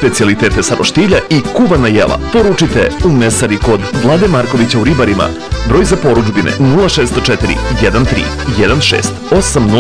specijalitete sa roštilja i kuvana jela. Poručite u mesari kod Vlade Markovića u Ribarima. Broj za poručbine 0604 13 16 80